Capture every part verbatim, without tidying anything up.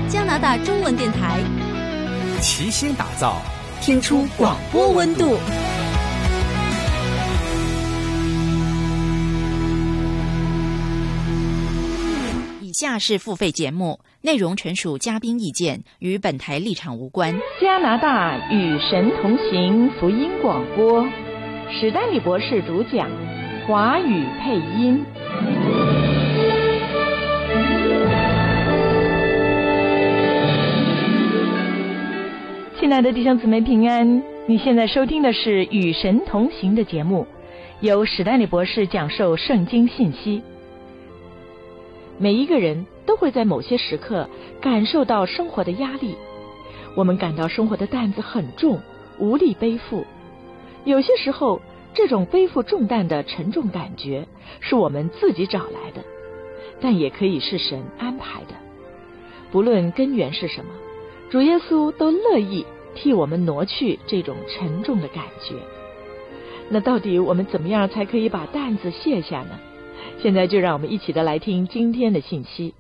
加拿大中文电台， 齐心打造， 听出广播温度。 以下是付费节目，内容纯属嘉宾意见，与本台立场无关。 加拿大与神同行福音广播，史丹利博士主讲，华语配音。亲爱的弟兄姊妹平安，你现在收听的是与神同行的节目，由史丹利博士讲授圣经信息。每一个人都会在某些时刻感受到生活的压力，我们感到生活的担子很重，无力背负。有些时候，这种背负重担的沉重感觉是我们自己找来的，但也可以是神安排的。不论根源是什么，主耶稣都乐意替我们挪去这种沉重的感觉。那到底我们怎么样才可以把担子卸下呢？现在就让我们一起的来听今天的信息。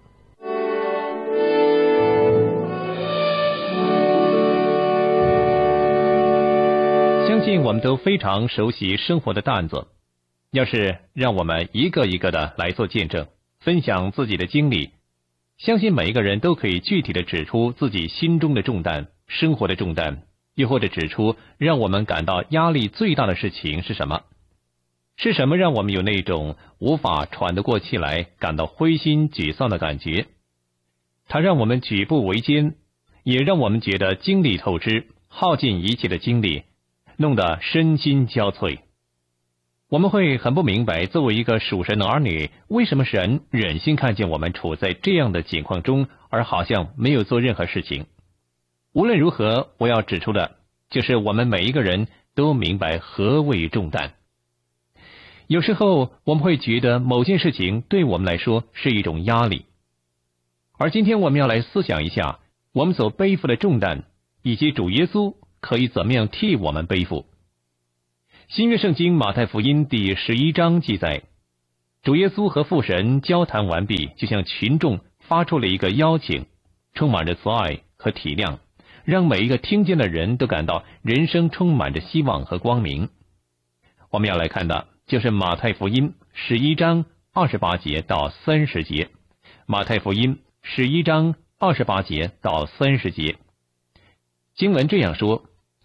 相信我们都非常熟悉生活的担子，要是让我们一个一个的来做见证，分享自己的经历，相信每一个人都可以具体的指出自己心中的重担，生活的重担，又或者指出让我们感到压力最大的事情是什么？是什么让我们有那种无法喘得过气来，感到灰心沮丧的感觉？它让我们举步维艰，也让我们觉得精力透支，耗尽一切的精力，弄得身心交瘁。我们会很不明白，作为一个属神的儿女，为什么神忍心看见我们处在这样的境况中，而好像没有做任何事情？无论如何，我要指出的就是我们每一个人都明白何谓重担。有时候我们会觉得某件事情对我们来说是一种压力，而今天我们要来思想一下我们所背负的重担，以及主耶稣可以怎么样替我们背负。新约圣经马太福音第十一章记载，主耶稣和父神交谈完毕，就向群众发出了一个邀请，充满着慈爱和体谅，让每一个听见的人都感到人生充满着希望和光明。我们要来看的就是马太福音十一章二十八节到三十节。马太福音十一章二十八节到三十节，经文这样说：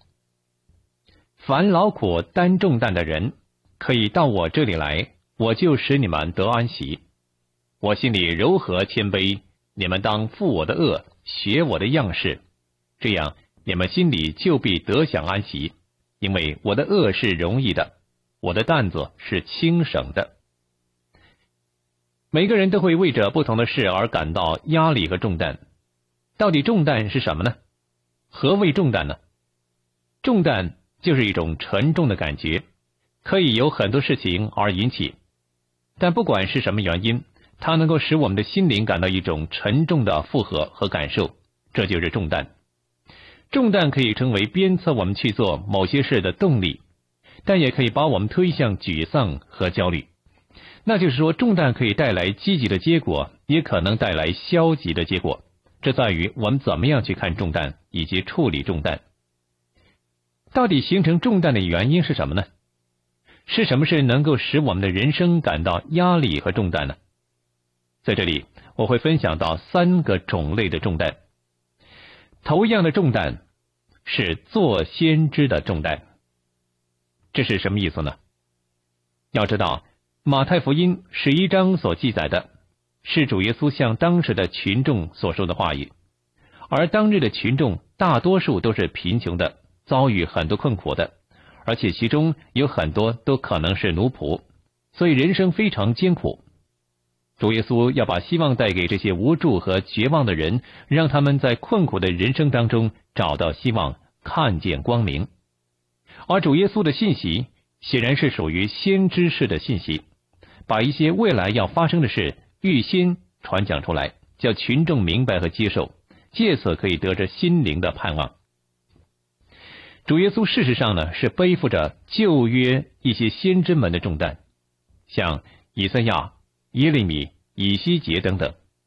凡劳苦担重担的人，可以到我这里来，我就使你们得安息。我心里柔和谦卑，你们当负我的恶，学我的样式，这样你们心里就必得享安息。因为我的恶是容易的，我的担子是轻省的。每个人都会为着不同的事而感到压力和重担。到底重担是什么呢？何谓重担呢？重担就是一种沉重的感觉，可以由很多事情而引起，但不管是什么原因，它能够使我们的心灵感到一种沉重的负荷和感受，这就是重担。重担可以成为鞭策我们去做某些事的动力，但也可以把我们推向沮丧和焦虑。那就是说，重担可以带来积极的结果，也可能带来消极的结果，这在于我们怎么样去看重担以及处理重担。到底形成重担的原因是什么呢？是什么事能够使我们的人生感到压力和重担呢？在这里我会分享到三个种类的重担。头一样的重担是做先知的重担。这是什么意思呢？要知道，马太福音十一章所记载的是主耶稣向当时的群众所说的话语，而当日的群众大多数都是贫穷的，遭遇很多困苦的，而且其中有很多都可能是奴仆，所以人生非常艰苦。主耶稣要把希望带给这些无助和绝望的人，让他们在困苦的人生当中找到希望，看见光明。而主耶稣的信息显然是属于先知式的信息，把一些未来要发生的事预先传讲出来，叫群众明白和接受，借此可以得着心灵的盼望。主耶稣事实上呢，是背负着旧约一些先知们的重担，像以赛亚、耶利米、以西结等等，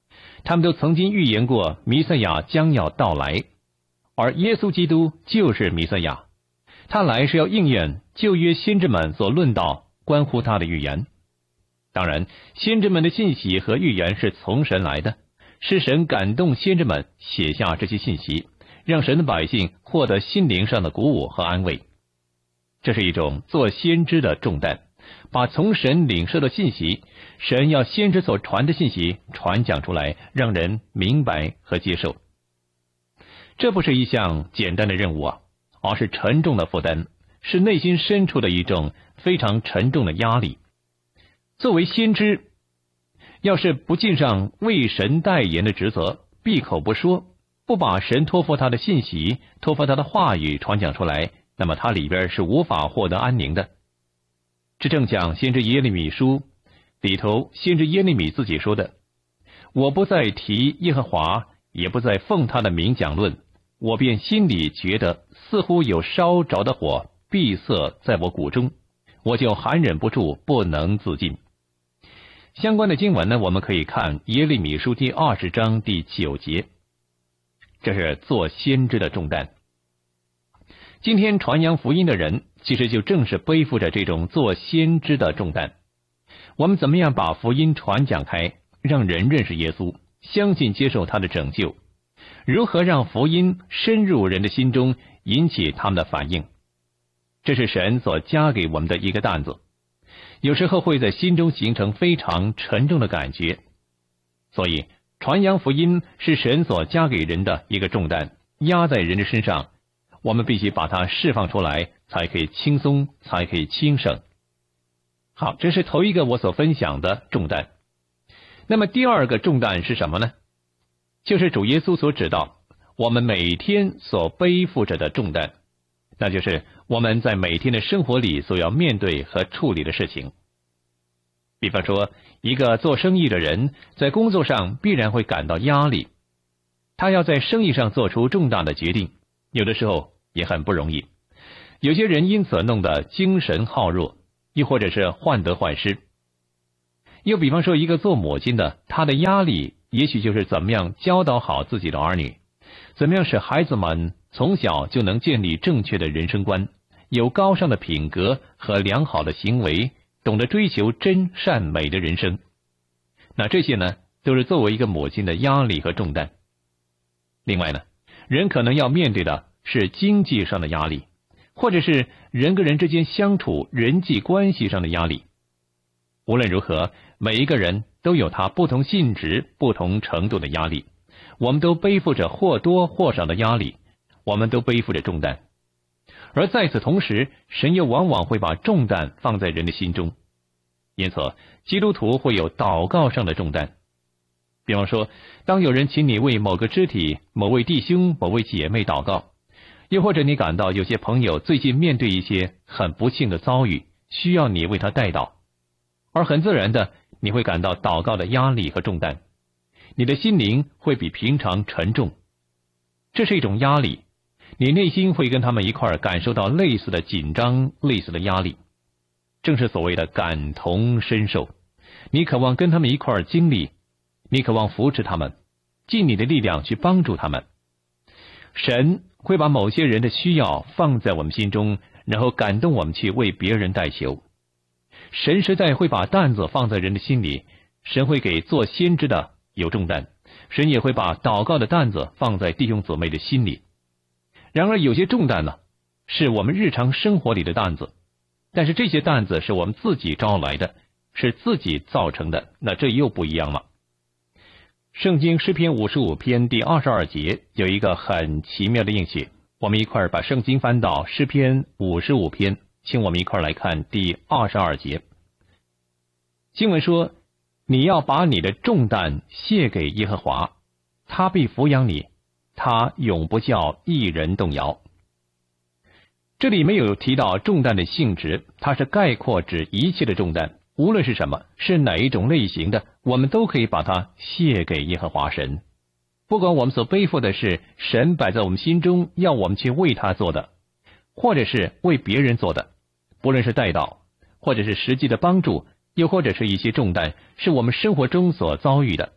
他们都曾经预言过弥赛亚将要到来，而耶稣基督就是弥赛亚，他来是要应验旧约先知们所论到关乎他的预言。当然，先知们的信息和预言是从神来的，是神感动先知们写下这些信息，让神的百姓获得心灵上的鼓舞和安慰。这是一种做先知的重担，把从神领受的信息，神要先知所传的信息传讲出来，让人明白和接受。这不是一项简单的任务啊，而是沉重的负担，是内心深处的一种非常沉重的压力。作为先知，要是不尽上为神代言的职责，闭口不说，不把神托付他的信息、托付他的话语传讲出来，那么他里边是无法获得安宁的。这正像先知耶利米书里头，先知耶利米自己说的：我不再提耶和华，也不再奉他的名讲论，我便心里觉得似乎有烧着的火闭塞在我骨中，我就含忍不住，不能自禁。相关的经文呢，我们可以看耶利米书第二十章第九节。这是做先知的重担。今天传扬福音的人，其实就正是背负着这种做先知的重担。我们怎么样把福音传讲开，让人认识耶稣，相信接受他的拯救？如何让福音深入人的心中，引起他们的反应？这是神所加给我们的一个担子，有时候会在心中形成非常沉重的感觉。所以传扬福音是神所加给人的一个重担，压在人的身上，我们必须把它释放出来，才可以轻松，才可以轻省。好，这是头一个我所分享的重担。那么第二个重担是什么呢？就是主耶稣所指导我们每天所背负着的重担，那就是我们在每天的生活里所要面对和处理的事情。比方说，一个做生意的人在工作上必然会感到压力，他要在生意上做出重大的决定，有的时候也很不容易。有些人因此弄得精神耗弱，又或者是患得患失。又比方说，一个做母亲的，他的压力也许就是怎么样教导好自己的儿女，怎么样使孩子们从小就能建立正确的人生观，有高尚的品格和良好的行为，懂得追求真善美的人生。那这些呢，都是作为一个母亲的压力和重担。另外呢，人可能要面对的是经济上的压力，或者是人跟人之间相处人际关系上的压力。无论如何，每一个人都有他不同性质、不同程度的压力，我们都背负着或多或少的压力，我们都背负着重担。而在此同时，神又往往会把重担放在人的心中。因此，基督徒会有祷告上的重担。比方说，当有人请你为某个肢体、某位弟兄、某位姐妹祷告，又或者你感到有些朋友最近面对一些很不幸的遭遇，需要你为他代祷，而很自然的，你会感到祷告的压力和重担，你的心灵会比平常沉重。这是一种压力，你内心会跟他们一块儿感受到类似的紧张、类似的压力，正是所谓的感同身受。你渴望跟他们一块儿经历，你渴望扶持他们，尽你的力量去帮助他们。神会把某些人的需要放在我们心中，然后感动我们去为别人代求。神实在会把担子放在人的心里，神会给做先知的有重担，神也会把祷告的担子放在弟兄姊妹的心里。然而有些重担呢，是我们日常生活里的担子，但是这些担子是我们自己招来的，是自己造成的，那这又不一样了。圣经诗篇五十五篇第二十二节有一个很奇妙的应许，我们一块儿把圣经翻到诗篇五十五篇，请我们一块儿来看第二十二节。经文说，你要把你的重担卸给耶和华，他必抚养你，他永不叫一人动摇。这里没有提到重担的性质，它是概括指一切的重担，无论是什么，是哪一种类型的，我们都可以把它卸给耶和华神。不管我们所背负的是神摆在我们心中要我们去为他做的，或者是为别人做的，不论是代祷，或者是实际的帮助，又或者是一些重担是我们生活中所遭遇的，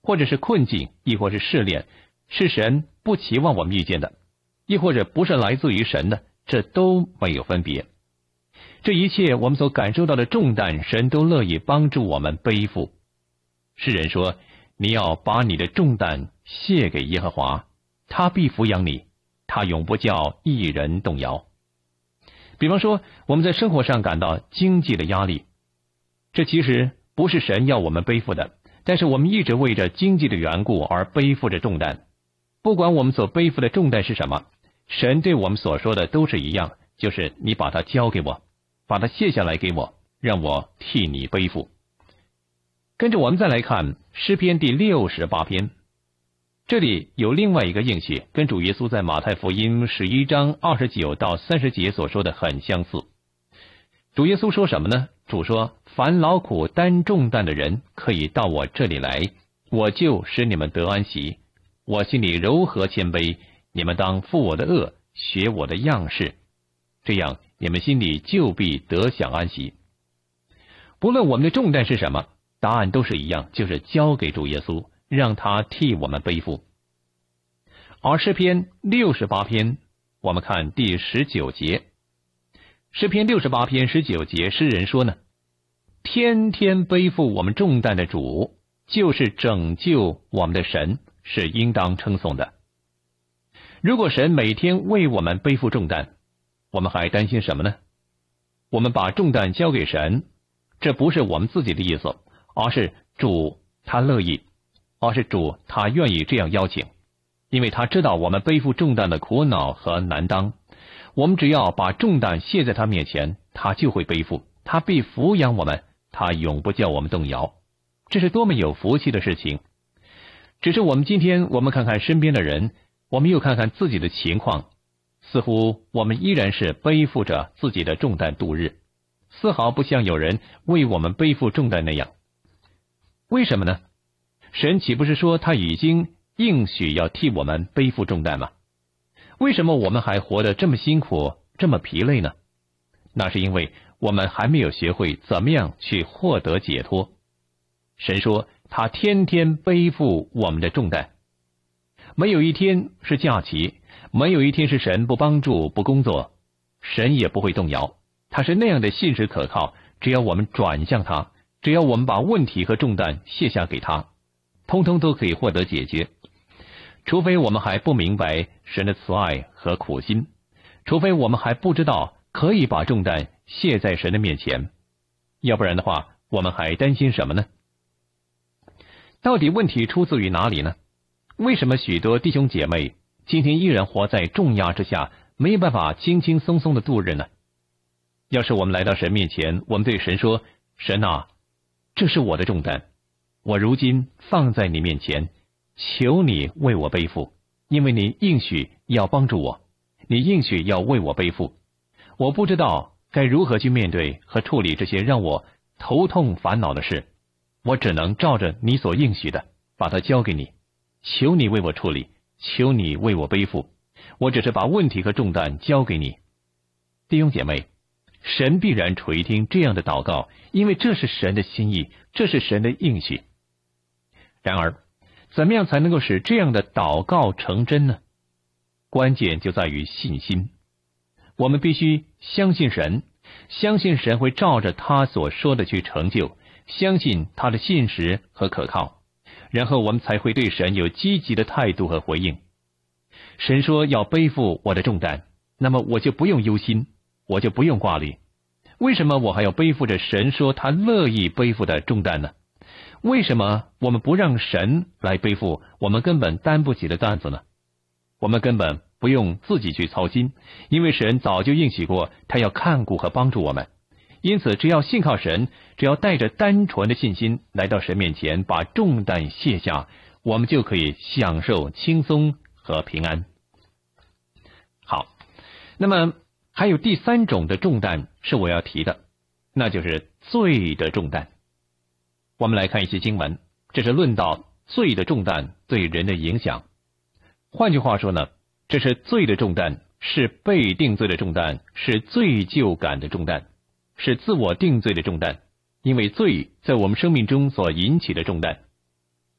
或者是困境，亦或是试炼，是神不期望我们遇见的，亦或者不是来自于神的，这都没有分别。这一切我们所感受到的重担，神都乐意帮助我们背负。诗人说，你要把你的重担卸给耶和华，他必抚养你，他永不叫一人动摇。比方说，我们在生活上感到经济的压力，这其实不是神要我们背负的，但是我们一直为着经济的缘故而背负着重担。不管我们所背负的重担是什么，神对我们所说的都是一样，就是你把它交给我，把它卸下来给我，让我替你背负。跟着我们再来看诗篇第六十八篇，这里有另外一个应许，跟主耶稣在马太福音十一章二十九到三十节所说的很相似。主耶稣说什么呢？主说，凡劳苦担重担的人可以到我这里来，我就使你们得安息。我心里柔和谦卑，你们当负我的恶，学我的样式，这样你们心里就必得享安息。不论我们的重担是什么，答案都是一样，就是交给主耶稣，让他替我们背负。而诗篇六十八篇，我们看第十九节。诗篇六十八篇十九节，诗人说呢，天天背负我们重担的主，就是拯救我们的神，是应当称颂的。如果神每天为我们背负重担，我们还担心什么呢？我们把重担交给神，这不是我们自己的意思，而是主他乐意，而是主他愿意这样邀请，因为他知道我们背负重担的苦恼和难当，我们只要把重担卸在他面前，他就会背负，他必抚养我们，他永不叫我们动摇。这是多么有福气的事情。只是我们今天我们看看身边的人，我们又看看自己的情况，似乎我们依然是背负着自己的重担度日，丝毫不像有人为我们背负重担那样。为什么呢？神岂不是说他已经应许要替我们背负重担吗？为什么我们还活得这么辛苦，这么疲累呢？那是因为我们还没有学会怎么样去获得解脱。神说他天天背负我们的重担，没有一天是假期，没有一天是神不帮助不工作，神也不会动摇，他是那样的信实可靠，只要我们转向他，只要我们把问题和重担卸下给他，通通都可以获得解决。除非我们还不明白神的慈爱和苦心，除非我们还不知道可以把重担卸在神的面前，要不然的话，我们还担心什么呢？到底问题出自于哪里呢？为什么许多弟兄姐妹今天依然活在重压之下，没有办法轻轻松松的度日呢？要是我们来到神面前，我们对神说，神啊，这是我的重担，我如今放在你面前，求你为我背负，因为你应许要帮助我，你应许要为我背负。我不知道该如何去面对和处理这些让我头痛烦恼的事，我只能照着你所应许的把它交给你，求你为我处理，求你为我背负，我只是把问题和重担交给你。弟兄姐妹，神必然垂听这样的祷告，因为这是神的心意，这是神的应许。然而怎么样才能够使这样的祷告成真呢？关键就在于信心。我们必须相信神，相信神会照着他所说的去成就，相信他的信实和可靠，然后我们才会对神有积极的态度和回应。神说要背负我的重担，那么我就不用忧心，我就不用挂虑。为什么我还要背负着神说他乐意背负的重担呢？为什么我们不让神来背负我们根本担不起的担子呢？我们根本不用自己去操心，因为神早就应许过他要看顾和帮助我们。因此只要信靠神，只要带着单纯的信心来到神面前，把重担卸下，我们就可以享受轻松和平安。好，那么还有第三种的重担是我要提的，那就是罪的重担。我们来看一些经文，这是论到罪的重担对人的影响。换句话说呢，这是罪的重担，是被定罪的重担，是罪疚感的重担，是自我定罪的重担，因为罪在我们生命中所引起的重担。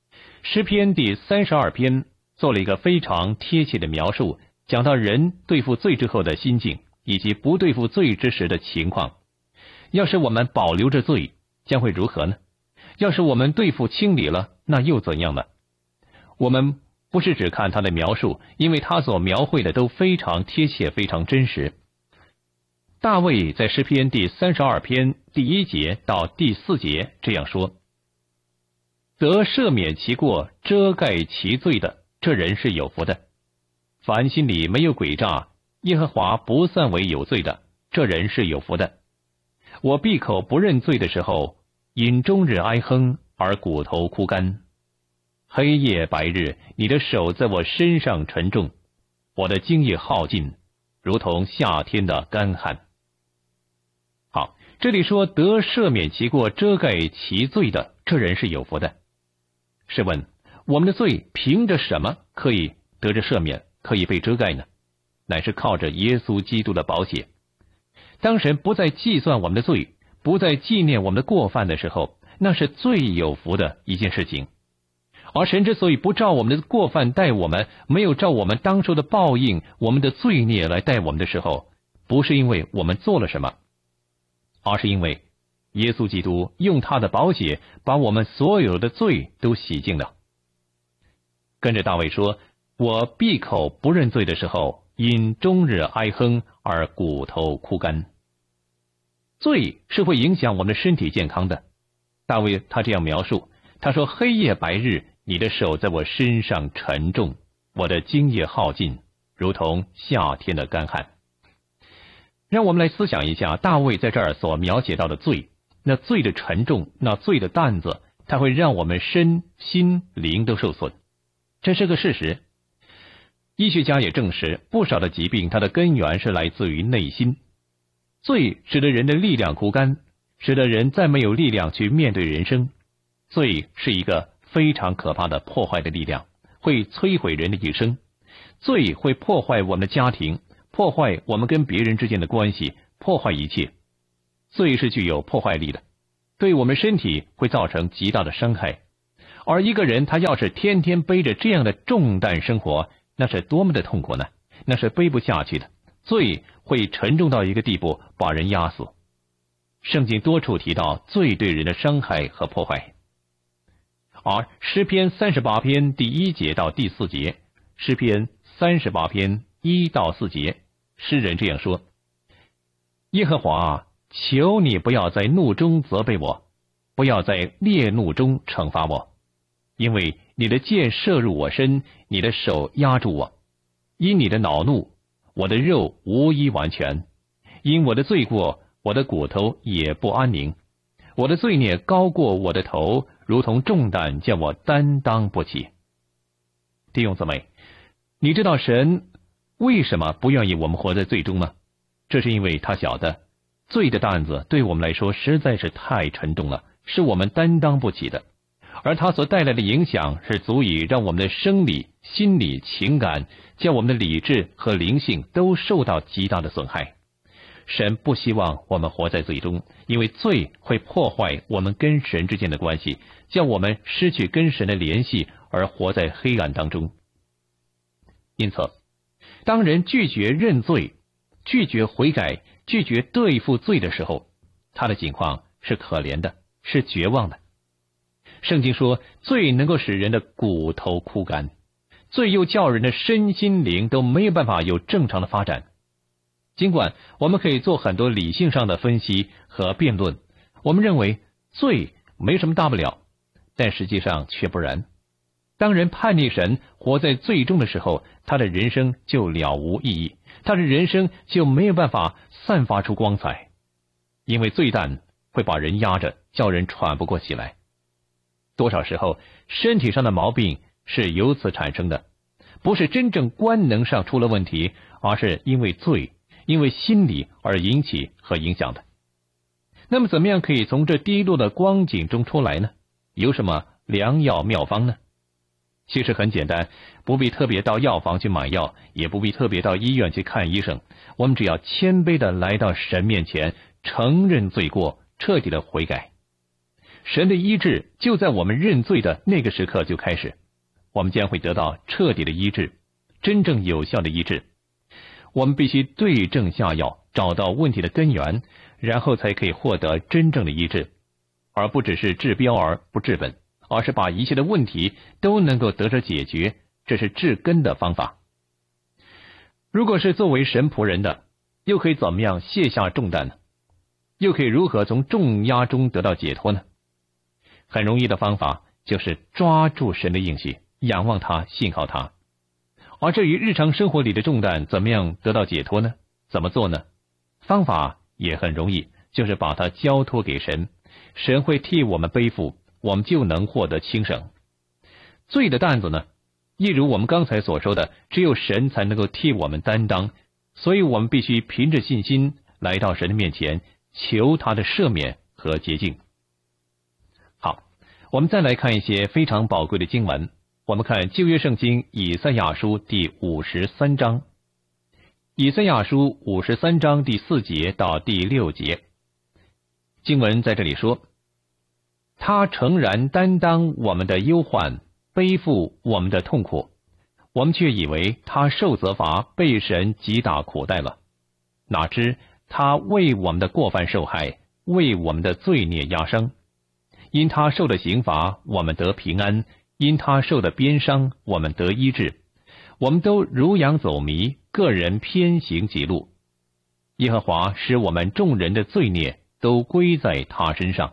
诗篇第三十二篇做了一个非常贴切的描述，讲到人对付罪之后的心境，以及不对付罪之时的情况。要是我们保留着罪，将会如何呢？要是我们对付清理了，那又怎样呢？我们不是只看他的描述，因为他所描绘的都非常贴切，非常真实。大卫在诗篇第三十二篇第一节到第四节这样说：得赦免其过，遮盖其罪的，这人是有福的。凡心里没有诡诈，耶和华不算为有罪的，这人是有福的。我闭口不认罪的时候，因终日哀哼而骨头枯干。黑夜白日，你的手在我身上沉重，我的精液耗尽，如同夏天的干旱。好，这里说得赦免其过，遮盖其罪的，这人是有福的。试问，我们的罪凭着什么可以得着赦免，可以被遮盖呢？乃是靠着耶稣基督的宝血。当神不再计算我们的罪，不再纪念我们的过犯的时候，那是最有福的一件事情。而神之所以不照我们的过犯待我们，没有照我们当初的报应，我们的罪孽来待我们的时候，不是因为我们做了什么，而是因为耶稣基督用他的宝血把我们所有的罪都洗净了。跟着大卫说，我闭口不认罪的时候，因终日哀哼而骨头枯干。罪是会影响我们的身体健康的。大卫他这样描述，他说，黑夜白日，你的手在我身上沉重，我的精液耗尽，如同夏天的干旱。让我们来思想一下，大卫在这儿所描写到的罪，那罪的沉重，那罪的担子，它会让我们身心灵都受损，这是个事实。医学家也证实，不少的疾病它的根源是来自于内心。罪使得人的力量枯干，使得人再没有力量去面对人生。罪是一个非常可怕的破坏的力量，会摧毁人的一生。罪会破坏我们的家庭，破坏我们跟别人之间的关系，破坏一切。罪是具有破坏力的，对我们身体会造成极大的伤害。而一个人他要是天天背着这样的重担生活，那是多么的痛苦呢？那是背不下去的。罪会沉重到一个地步，把人压死。圣经多处提到罪对人的伤害和破坏。而诗篇三十八篇第一节到第四节，诗篇三十八篇一到四节，诗人这样说：耶和华啊，求你不要在怒中责备我，不要在烈怒中惩罚我，因为你的箭射入我身，你的手压住我。因你的恼怒，我的肉无一完全；因我的罪过，我的骨头也不安宁。我的罪孽高过我的头，如同重担，叫我担当不起。弟兄姊妹，你知道神为什么不愿意我们活在罪中吗？这是因为他晓得罪的担子对我们来说实在是太沉重了，是我们担当不起的。而它所带来的影响是足以让我们的生理、心理、情感，将我们的理智和灵性都受到极大的损害。神不希望我们活在罪中，因为罪会破坏我们跟神之间的关系，叫我们失去跟神的联系，而活在黑暗当中。因此，当人拒绝认罪、拒绝悔改、拒绝对付罪的时候，他的境况是可怜的，是绝望的。圣经说，罪能够使人的骨头枯干，罪又叫人的身心灵都没有办法有正常的发展。尽管我们可以做很多理性上的分析和辩论，我们认为罪没什么大不了，但实际上却不然。当人叛逆神，活在罪中的时候，他的人生就了无意义，他的人生就没有办法散发出光彩，因为罪担会把人压着，叫人喘不过气来。多少时候身体上的毛病是由此产生的，不是真正官能上出了问题，而是因为罪，因为心理而引起和影响的。那么怎么样可以从这低落的光景中出来呢？有什么良药妙方呢？其实很简单，不必特别到药房去买药，也不必特别到医院去看医生，我们只要谦卑的来到神面前，承认罪过，彻底的悔改。 神的医治就在我们认罪的那个时刻就开始，我们将会得到彻底的医治，真正有效的医治。我们必须对症下药，找到问题的根源，然后才可以获得真正的医治，而不只是治标而不治本，而是把一切的问题都能够得着解决，这是治根的方法。如果是作为神仆人的，又可以怎么样卸下重担呢？又可以如何从重压中得到解脱呢？很容易的方法就是抓住神的应许，仰望他，信靠他。而至于日常生活里的重担怎么样得到解脱呢？怎么做呢？方法也很容易，就是把它交托给神，神会替我们背负，我们就能获得轻省。罪的担子呢，一如我们刚才所说的，只有神才能够替我们担当，所以我们必须凭着信心来到神的面前，求他的赦免和洁净。好，我们再来看一些非常宝贵的经文。我们看旧约圣经以赛亚书第五十三章，以赛亚书五十三章第四节到第六节，经文在这里说：他诚然担当我们的忧患，背负我们的痛苦，我们却以为他受责罚，被神击打苦待了。哪知他为我们的过犯受害，为我们的罪孽压伤。因他受的刑罚，我们得平安；因他受的鞭伤，我们得医治。我们都如羊走迷，个人偏行己路。耶和华使我们众人的罪孽都归在他身上。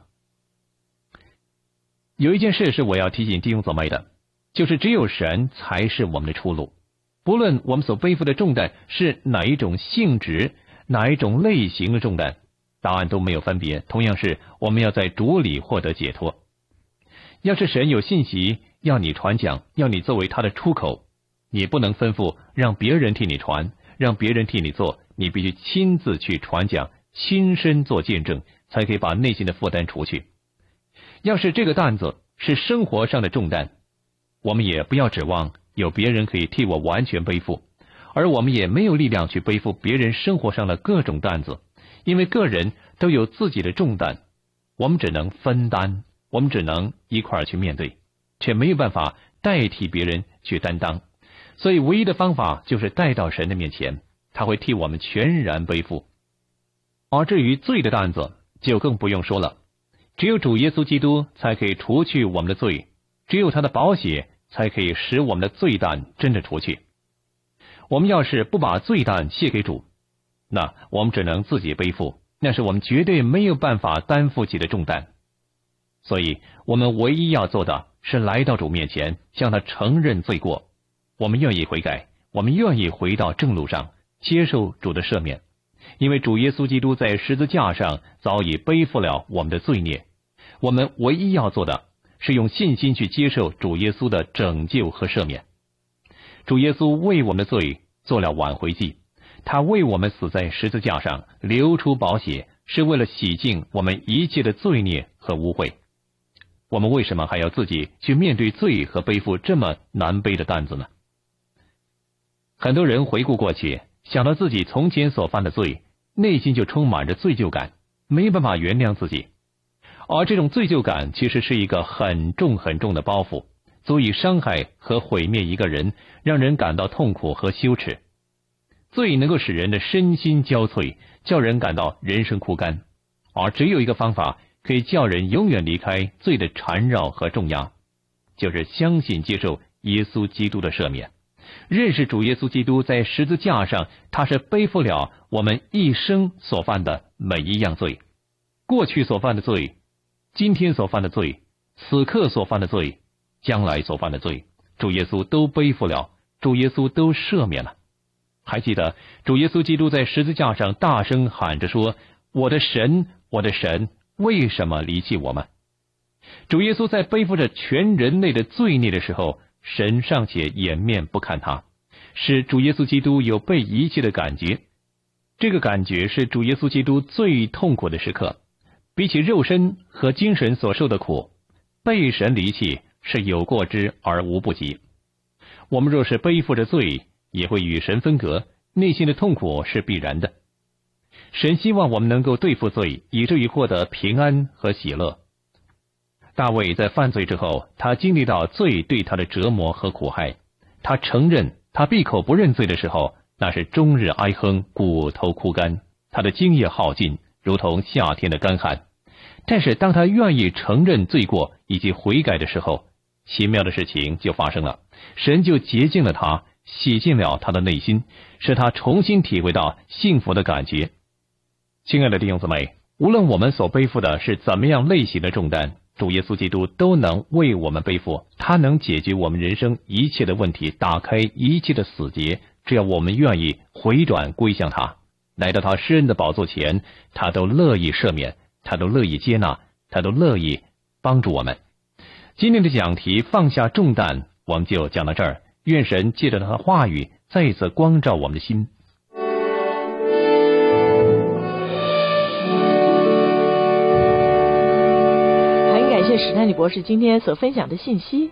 有一件事是我要提醒弟兄姊妹的，就是只有神才是我们的出路。不论我们所背负的重担是哪一种性质，哪一种类型的重担，答案都没有分别，同样是我们要在主里获得解脱。要是神有信息要你传讲，要你作为他的出口，你不能吩咐让别人替你传，让别人替你做，你必须亲自去传讲，亲身做见证，才可以把内心的负担除去。要是这个担子是生活上的重担，我们也不要指望有别人可以替我完全背负，而我们也没有力量去背负别人生活上的各种担子，因为个人都有自己的重担，我们只能分担，我们只能一块儿去面对，却没有办法代替别人去担当。所以唯一的方法就是带到神的面前，他会替我们全然背负。而至于罪的担子就更不用说了，只有主耶稣基督才可以除去我们的罪，只有他的宝血才可以使我们的罪担真的除去。我们要是不把罪担卸给主，那我们只能自己背负，那是我们绝对没有办法担负起的重担。所以我们唯一要做的是来到主面前，向他承认罪过，我们愿意悔改，我们愿意回到正路上，接受主的赦免，因为主耶稣基督在十字架上早已背负了我们的罪孽。我们唯一要做的是用信心去接受主耶稣的拯救和赦免。主耶稣为我们的罪做了挽回祭，他为我们死在十字架上，流出宝血，是为了洗净我们一切的罪孽和污秽。我们为什么还要自己去面对罪和背负这么难背的担子呢？很多人回顾过去，想到自己从前所犯的罪，内心就充满着罪疚感，没办法原谅自己。而这种罪疚感其实是一个很重很重的包袱，足以伤害和毁灭一个人，让人感到痛苦和羞耻。罪能够使人的身心交瘁，叫人感到人生枯干，而只有一个方法可以叫人永远离开罪的缠绕和重压，就是相信接受耶稣基督的赦免，认识主耶稣基督在十字架上，他是背负了我们一生所犯的每一样罪，过去所犯的罪，今天所犯的罪，此刻所犯的罪，将来所犯的罪，主耶稣都背负了，主耶稣都赦免了。还记得主耶稣基督在十字架上大声喊着说：我的神，我的神，为什么离弃我吗？主耶稣在背负着全人类的罪孽的时候，神尚且掩面不看他，使主耶稣基督有被遗弃的感觉。这个感觉是主耶稣基督最痛苦的时刻，比起肉身和精神所受的苦，被神离弃是有过之而无不及。我们若是背负着罪，也会与神分隔，内心的痛苦是必然的。神希望我们能够对付罪，以至于获得平安和喜乐。 大卫在犯罪之后，他经历到罪对他的折磨和苦害，他承认，他闭口不认罪的时候，那是终日哀哼，骨头枯干，他的精液耗尽，如同夏天的干旱。但是当他愿意承认罪过以及悔改的时候，奇妙的事情就发生了，神就洁净了他，洗净了他的内心，使他重新体会到幸福的感觉。亲爱的弟兄姊妹，无论我们所背负的是怎么样类型的重担，主耶稣基督都能为我们背负，他能解决我们人生一切的问题，打开一切的死结，只要我们愿意回转归向他，来到他施恩的宝座前，他都乐意赦免，他都乐意接纳，他都乐意帮助我们。今天的讲题放下重担，我们就讲到这儿。愿神借着他的话语再一次光照我们的心。 很感谢史丹利博士今天所分享的信息。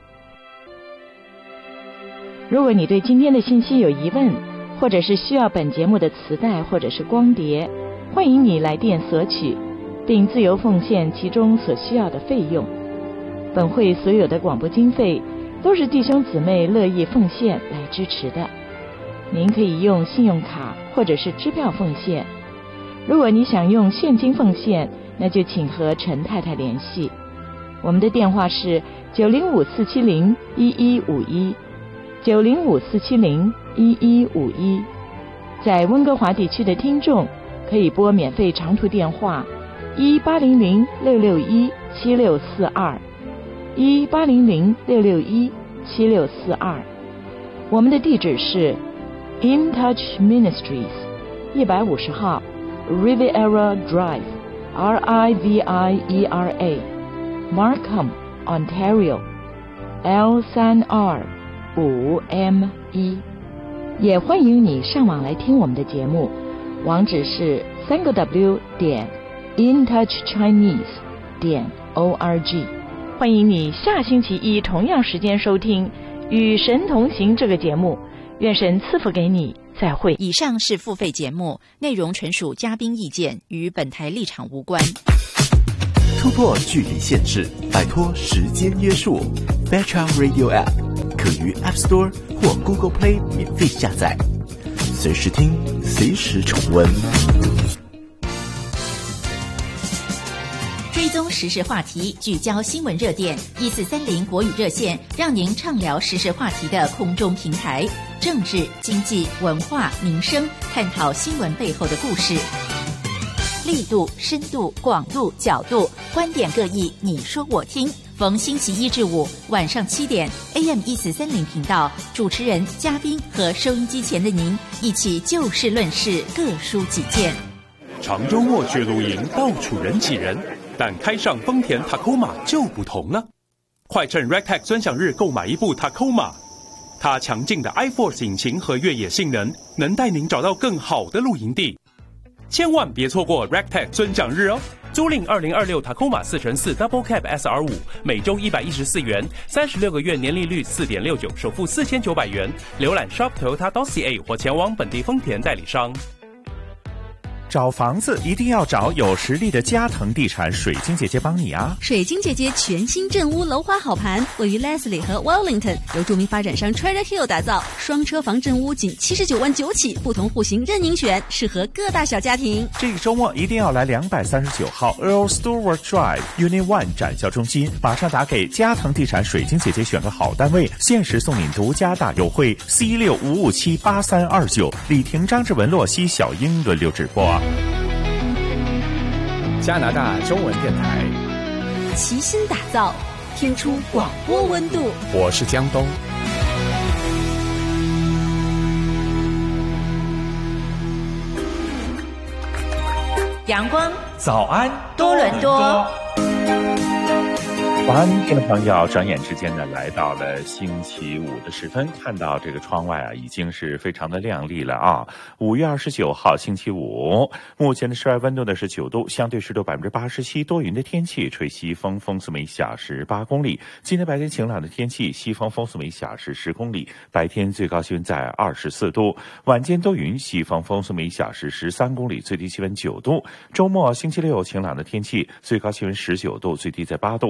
如果你对今天的信息有疑问，或者是需要本节目的磁带或者是光碟，欢迎你来电索取，并自由奉献其中所需要的费用。本会所有的广播经费都是弟兄姊妹乐意奉献来支持的。您可以用信用卡或者是支票奉献。如果你想用现金奉献，那就请和陈太太联系。我们的电话是九零五四七零一一五一，九零五四七零一一五一。在温哥华地区的听众可以拨免费长途电话一八零零六六一七六四二。一八零零六六一七六四二，我们的地址是 In Touch Ministries 一百五十号 Riviera Drive R I V I E R A Markham Ontario L 三 R 五 M 一。也欢迎你上网来听我们的节目，网址是三个 W 点 intouchchinese 点 O R G。欢迎你下星期一同样时间收听《与神同行》这个节目，愿神赐福给你，再会。 以上是付费节目，内容纯属嘉宾意见，与本台立场无关。 突破距离限制，摆脱时间约束。Better Radio App 可于 App Store 或 Google Play 免费下载，随时听，随时重温。 追踪时事话题，聚焦新闻热点，一四三零国语热线，让您畅聊时事话题的空中平台。政治、经济、文化、民生，探讨新闻背后的故事，力度、深度、广度、角度，观点各异，你说我听。逢星期一至五晚上七点 A M 一四三零频道，主持人、嘉宾和收音机前的您一起就事论事，各抒己见。 长周末去露营，到处人挤人，但开上丰田 Tacoma 就不同了。快趁 Rectech 尊享日购买一部 Tacoma， 它强劲的 iForce 引擎和越野性能，能带您找到更好的露营地。千万别错过 Rectech 尊享日哦！租赁二零二六 Tacoma 四乘四 Double Cab S R 五， 每周一百一十四元，三十六个月年利率 四点六九， 首付四千九百元。浏览 shop toyota dot c a 或前往本地丰田代理商。 找房子一定要找有实力的嘉腾地产水晶姐姐帮你啊！ 水晶姐姐全新正屋楼花好盘，位于 Leslie 和 Wellington， 由著名发展商 Trader Hill 打造，双车房正屋仅七十九万九起，不同户型任您选，适合各大小家庭。 这个周末一定要来两百三十九号 Earl Stewart Drive Unit One 展销中心，马上打给嘉腾地产水晶姐姐选个好单位，限时送你独家大优惠 C 六五五七八三二九，李婷、张志文、洛西、小英轮流直播。 加拿大中文电台齐心打造，听出广播温度。 我是江东。 阳光早安多伦多。 晚安，听众朋友，转眼之间呢，来到了星期五的时分，看到这个窗外啊，已经是非常的亮丽了啊。五月二十九号，星期五，目前的室外温度呢是九度，相对湿度百分之八十七，多云的天气，吹西风，风速每小时八公里。今天白天晴朗的天气，西风风速每小时十公里，白天最高气温在二十四度，晚间多云，西风风速每小时十三公里，最低气温九度。周末星期六晴朗的天气，最高气温十九度，最低在八度。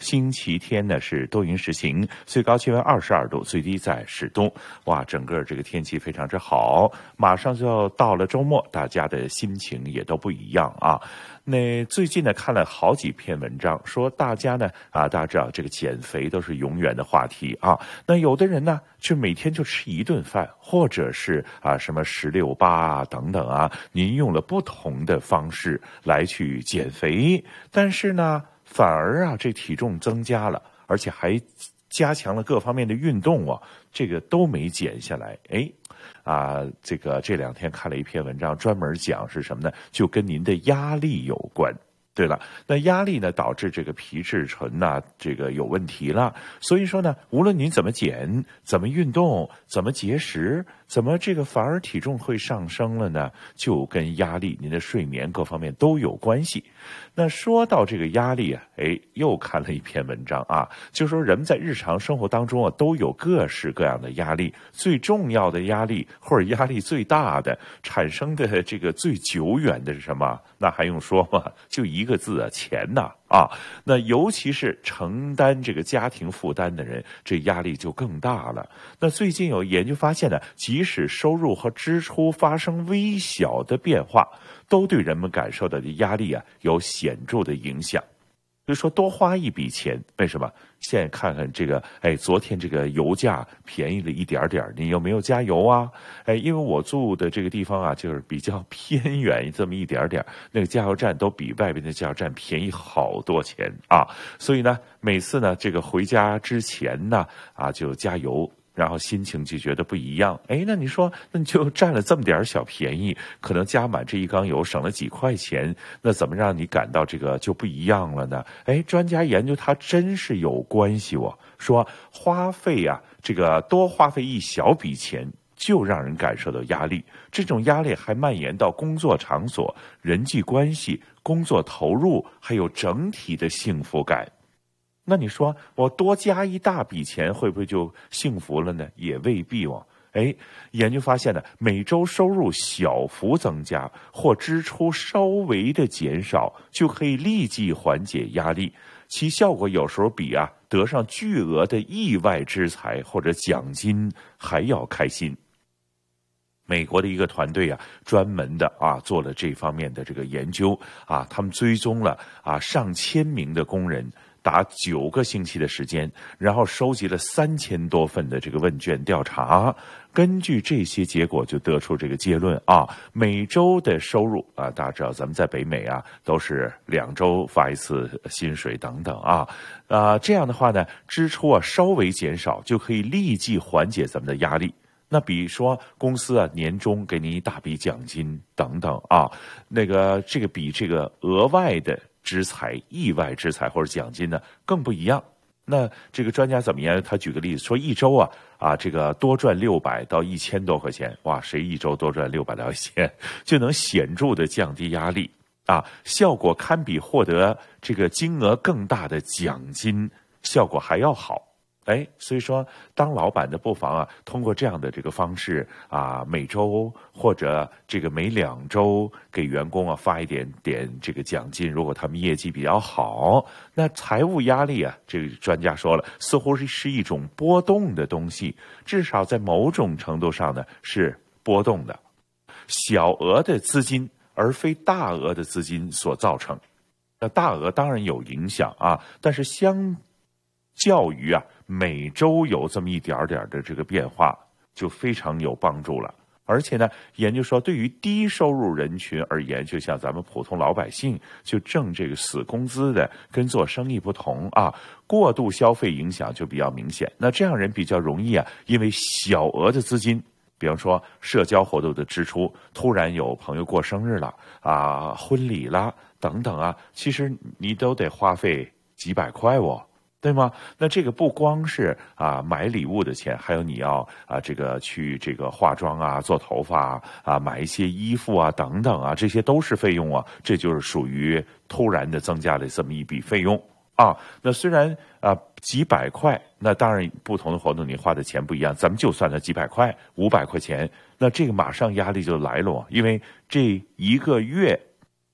星期天呢是多云时晴，最高气温二十二度，最低在十度。哇，整个这个天气非常之好，马上就要到了周末，大家的心情也都不一样啊。那最近呢看了好几篇文章，说大家呢啊，大家知道这个减肥都是永远的话题啊。那有的人呢就每天就吃一顿饭，或者是啊什么十六八啊等等啊，您用了不同的方式来去减肥，但是呢反而啊这体重增加了，而且还加强了各方面的运动啊，这个都没减下来。哎啊，这个这两天看了一篇文章，专门讲是什么呢？就跟您的压力有关。对了，那压力呢导致这个皮质醇呐、啊、这个有问题了，所以说呢，无论您怎么减、怎么运动、怎么节食，怎么这个反而体重会上升了呢？就跟压力、您的睡眠各方面都有关系。那说到这个压力啊，哎，又看了一篇文章啊，就说人们在日常生活当中啊都有各式各样的压力，最重要的压力或者压力最大的、产生的这个最久远的是什么？那还用说吗？就一个字啊，钱呐啊！那尤其是承担这个家庭负担的人，这压力就更大了。那最近有研究发现呢，即使收入和支出发生微小的变化，都对人们感受到的压力啊有显著的影响。就说多花一笔钱，为什么？现在看看这个，哎，昨天这个油价便宜了一点点，你有没有加油啊？哎，因为我住的这个地方啊，就是比较偏远，这么一点点，那个加油站都比外边的加油站便宜好多钱啊。所以呢，每次呢，这个回家之前呢，啊，就加油。然后心情就觉得不一样，哎，那你说，那你就占了这么点小便宜，可能加满这一缸油省了几块钱，那怎么让你感到这个就不一样了呢？哎，专家研究它真是有关系哦，说花费啊，这个多花费一小笔钱，就让人感受到压力，这种压力还蔓延到工作场所、人际关系、工作投入，还有整体的幸福感。那你说我多加一大笔钱会不会就幸福了呢？也未必哦。哎，研究发现呢，每周收入小幅增加或支出稍微的减少，就可以立即缓解压力，其效果有时候比啊得上巨额的意外之财或者奖金还要开心。美国的一个团队啊，专门的啊做了这方面的这个研究啊，他们追踪了啊上千名的工人。达九个星期的时间，然后收集了三千多份的这个问卷调查，根据这些结果就得出这个结论啊，每周的收入啊，大家知道咱们在北美啊都是两周发一次薪水等等啊，啊这样的话呢，支出啊稍微减少就可以立即缓解咱们的压力。那比如说公司啊年终给你一大笔奖金等等啊，那个这个比这个额外的之财、意外之财或者奖金呢更不一样。那这个专家怎么样？他举个例子说，一周啊啊这个多赚六百到一千多块钱，哇，谁一周多赚六百到一千，就能显著的降低压力啊，效果堪比获得这个金额更大的奖金，效果还要好。哎，所以说当老板的不妨啊，通过这样的这个方式啊，每周或者这个每两周给员工啊发一点点这个奖金，如果他们业绩比较好，那财务压力啊，这个专家说了，似乎是是一种波动的东西，至少在某种程度上呢是波动的，小额的资金而非大额的资金所造成。那大额当然有影响啊，但是相较于啊每周有这么一点点的这个变化，就非常有帮助了。而且呢，研究说对于低收入人群而言，就像咱们普通老百姓就挣这个死工资的，跟做生意不同啊，过度消费影响就比较明显。那这样人比较容易啊，因为小额的资金，比方说社交活动的支出，突然有朋友过生日了啊，婚礼啦等等啊，其实你都得花费几百块哦。对吗？那这个不光是啊买礼物的钱，还有你要啊这个去这个化妆啊、做头发啊、啊买一些衣服啊等等啊，这些都是费用啊。这就是属于突然的增加了这么一笔费用啊。那虽然啊几百块，那当然不同的活动你花的钱不一样，咱们就算它几百块、五百块钱，那这个马上压力就来了，因为这一个月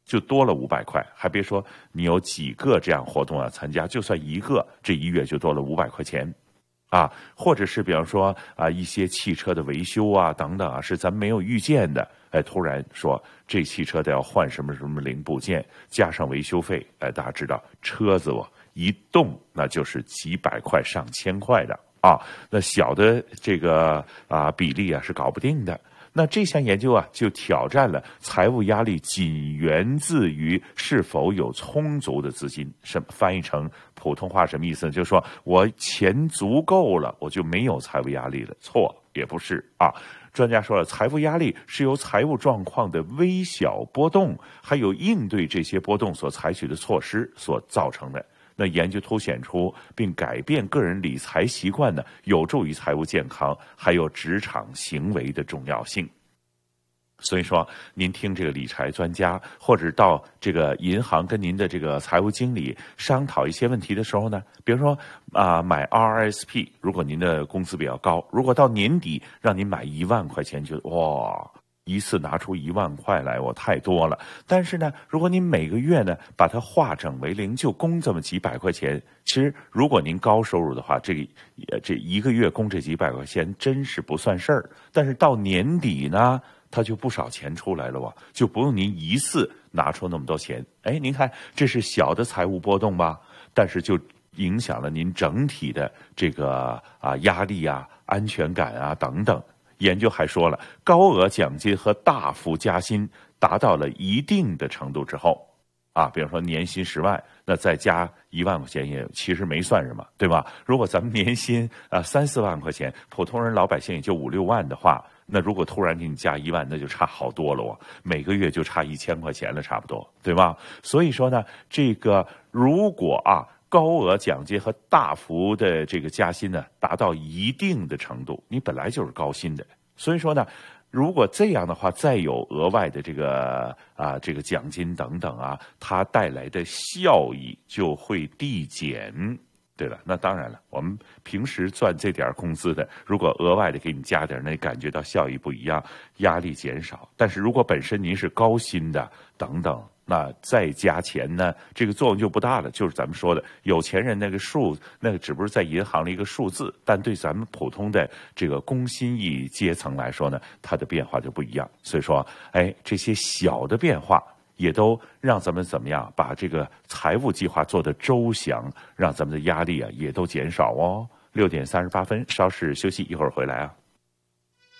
就多了五百块，还别说你有几个这样活动要参加，就算一个，这一月就多了五百块钱。啊，或者是比方说啊，一些汽车的维修啊等等啊，是咱们没有预见的，哎，突然说这汽车得要换什么什么零部件，加上维修费，哎，大家知道车子哦一动那就是几百块上千块的啊，那小的这个啊比例啊是搞不定的。那这项研究啊，就挑战了财务压力仅源自于是否有充足的资金。什么翻译成普通话什么意思呢？就是说我钱足够了，我就没有财务压力了。错，也不是啊。专家说了，财务压力是由财务状况的微小波动，还有应对这些波动所采取的措施所造成的。那研究凸显出并改变个人理财习惯呢，有助于财务健康，还有职场行为的重要性。所以说，您听这个理财专家，或者到这个银行跟您的这个财务经理商讨一些问题的时候呢，比如说啊、呃，买 R S P， 如果您的工资比较高，如果到年底让您买一万块钱，就哇。一次拿出一万块来，我太多了。但是呢，如果您每个月呢把它化整为零，就供这么几百块钱，其实如果您高收入的话，这个这一个月供这几百块钱真是不算事儿。但是到年底呢，它就不少钱出来了哇，就不用您一次拿出那么多钱。哎，您看这是小的财务波动吧？但是就影响了您整体的这个啊压力啊、安全感啊等等。研究还说了，高额奖金和大幅加薪达到了一定的程度之后，啊，比如说年薪十万，那再加一万块钱也其实没算什么，对吧？如果咱们年薪啊三四万块钱，普通人老百姓也就五六万的话，那如果突然给你加一万，那就差好多了哦，每个月就差一千块钱了，差不多，对吧？所以说呢，这个如果啊。高额奖金和大幅的这个加薪呢，达到一定的程度，你本来就是高薪的，所以说呢，如果这样的话，再有额外的这个啊这个奖金等等啊，它带来的效益就会递减。对了，那当然了，我们平时赚这点工资的，如果额外的给你加点，那感觉到效益不一样，压力减少。但是如果本身您是高薪的等等。那再加钱呢，这个作用就不大了。就是咱们说的，有钱人那个数，那个只不是在银行的一个数字，但对咱们普通的这个工薪艺阶层来说呢，它的变化就不一样。所以说，哎，这些小的变化也都让咱们怎么样，把这个财务计划做得周详，让咱们的压力啊也都减少哦。六点三十八分，稍事休息，一会儿回来啊。